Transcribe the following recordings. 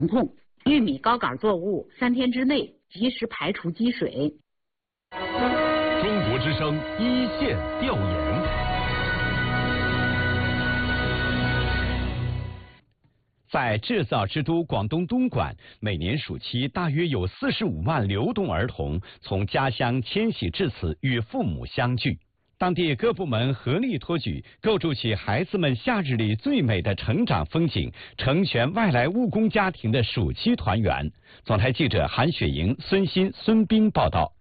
控。玉米高杆作物3天之内及时排除积水。 中国之声一线调研。在制造之都广东东莞，每年暑期大约有45万流动儿童从家乡迁徙至此与父母相聚。当地各部门合力托举，构筑起孩子们夏日里最美的成长风景，成全外来务工家庭的暑期团圆。总台记者韩雪莹、孙鑫、孙斌报道。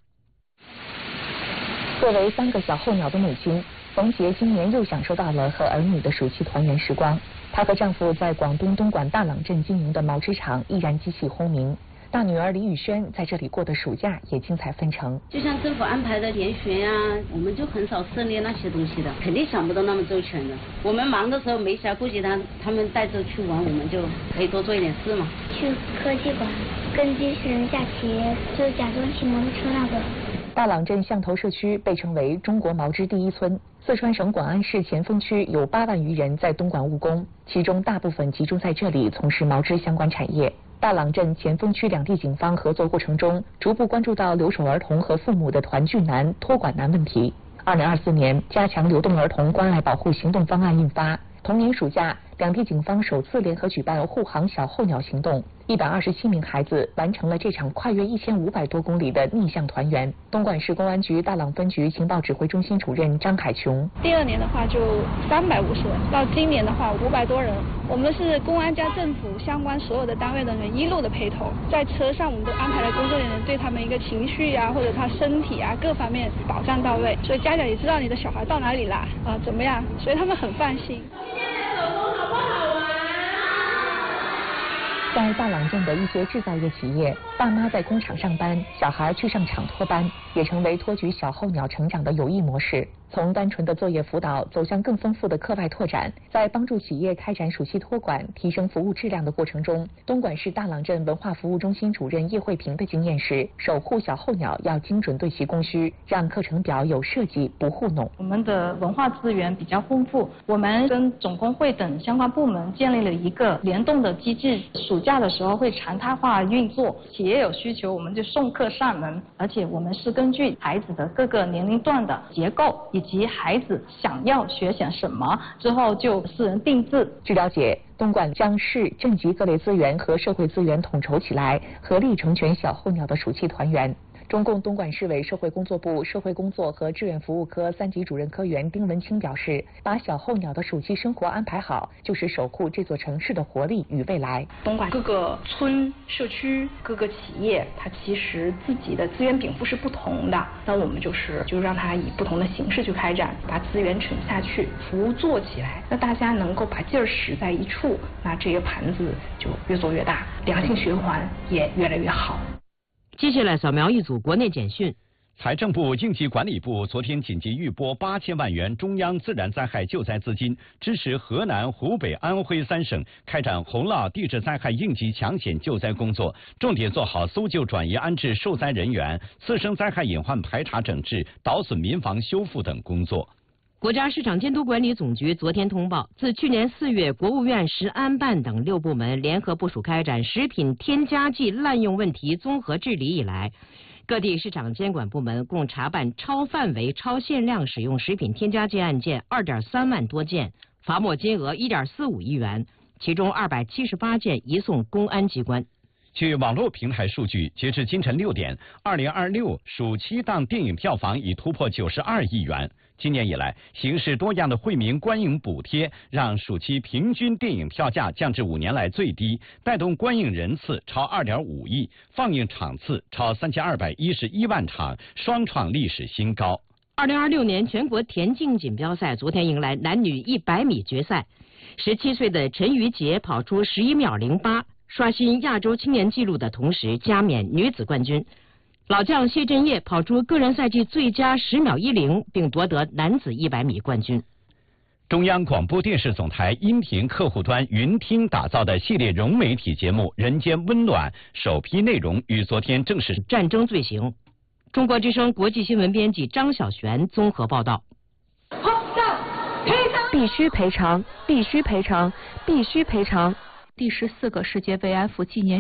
作为3个小候鸟的母亲，冯杰今年又享受到了和儿女的暑期团圆时光。她和丈夫在广东东莞大朗镇经营的毛织厂依然机器轰鸣。大女儿李宇轩在这里过的暑假也精彩纷呈。 就像政府安排的研学呀，我们就很少涉猎那些东西的，肯定想不到那么周全的。我们忙的时候没暇顾及他们带着去玩，我们就可以多做一点事嘛。 去科技馆跟机器人下棋，就假装骑摩托车那个。 大朗镇象头社区被称为中国毛织第一村。四川省广安市前锋区有8万余人在东莞务工，其中大部分集中在这里从事毛织相关产业。大朗镇前锋区2地警方合作过程中，逐步关注到留守儿童和父母的团聚难、托管难问题。2024年，加强流动儿童关爱保护行动方案印发。同年暑假，2地警方首次联合举办护航小候鸟行动，127名孩子完成了这场跨越1500多公里的逆向团圆。东莞市公安局大朗分局情报指挥中心主任张海琼： 第2年的话就350人，到今年的话500多人。我们是公安加政府相关所有的单位人员一路的陪同，在车上我们都安排了工作人员对他们一个情绪啊或者他身体啊各方面保障到位，所以家长也知道你的小孩到哪里啦怎么样，所以他们很放心。 在大朗镇的一些制造业企业，爸妈在工厂上班，小孩去上厂托班，也成为托举小候鸟成长的有益模式。从单纯的作业辅导走向更丰富的课外拓展，在帮助企业开展暑期托管、提升服务质量的过程中，东莞市大朗镇文化服务中心主任叶慧萍的经验是：守护小候鸟要精准对其供需，让课程表有设计，不糊弄。 我们的文化资源比较丰富，我们跟总工会等相关部门建立了一个联动的机制，暑假的时候会常态化运作，企业有需求我们就送客上门，而且我们是根据孩子的各个年龄段的结构以及孩子想要学些什么，之后就私人定制。 据了解，东莞将市镇级各类资源和社会资源统筹起来，合力成全小候鸟的暑期团圆。中共东莞市委社会工作部社会工作和志愿服务科3级主任科员丁文清表示，把小候鸟的暑期生活安排好，就是守护这座城市的活力与未来。 东莞各个村、社区、各个企业，它其实自己的资源禀赋是不同的，那我们就让它以不同的形式去开展，把资源沉下去，服务做起来，那大家能够把劲儿使在一处，那这个盘子就越做越大，良性循环也越来越好。 接下来扫描一组国内简讯。 财政部应急管理部昨天紧急预拨8000万元中央自然灾害救灾资金，支持河南、湖北、安徽3省开展洪涝地质灾害应急抢险救灾工作，重点做好搜救、转移、安置受灾人员、次生灾害隐患排查整治、捣损民房修复等工作。 国家市场监督管理总局昨天通报，自去年4月，国务院食安办等6部门联合部署开展食品添加剂滥用问题综合治理以来，各地市场监管部门共查办超范围、超限量使用食品添加剂案件2.3万多件，罚没金额1.45亿元，其中278件移送公安机关。 据网络平台数据，截至今晨6点，2026暑期档电影票房已突破92亿元。今年以来，形式多样的惠民观影补贴让暑期平均电影票价降至5年来最低，带动观影人次超2.5亿，放映场次超3211万场，双创历史新高。 2026年全国田径锦标赛昨天迎来男女100米决赛，17岁的陈瑜杰跑出11秒08，刷新亚洲青年纪录的同时加冕女子冠军。老将谢震业跑出个人赛季最佳10秒10，并夺得男子100米冠军。 中央广播电视总台音频客户端云听打造的系列融媒体节目《人间温暖》首批内容于昨天正式战争罪行。中国之声国际新闻编辑张小璇综合报道。 必须赔偿，必须赔偿，必须赔偿。 第14个世界慰安妇纪念